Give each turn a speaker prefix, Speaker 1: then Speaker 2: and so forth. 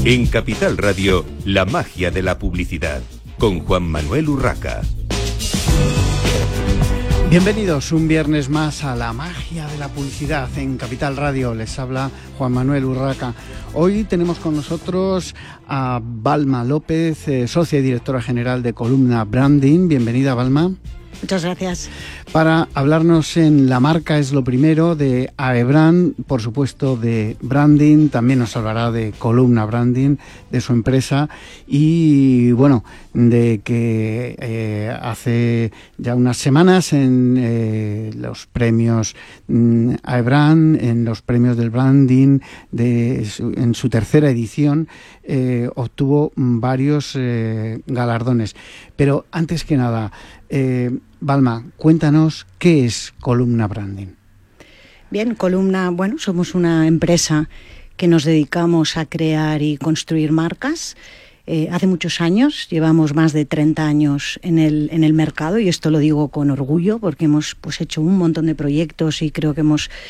Speaker 1: En Capital Radio, la magia de la publicidad, con Juan Manuel Urraca.
Speaker 2: Bienvenidos un viernes más a la magia de la publicidad en Capital Radio. Les habla Juan Manuel Urraca. Hoy tenemos con nosotros a Balma López, socia y directora general de Columna Branding. Bienvenida, Balma.
Speaker 3: Muchas gracias. Para
Speaker 2: hablarnos en La Marca es lo primero, de AEBrand, por supuesto de branding, también nos hablará de Columna Branding, de su empresa y bueno, de que hace ya unas semanas en los premios AEBrand, en los premios del branding, en su tercera edición, obtuvo varios galardones. Pero antes que nada, Balma, cuéntanos qué es Columna Branding.
Speaker 3: Bien, Columna, somos una empresa que nos dedicamos a crear y construir marcas. Hace muchos años, llevamos más de 30 años en el mercado, y esto lo digo con orgullo porque hemos hecho un montón de proyectos y creo que hemos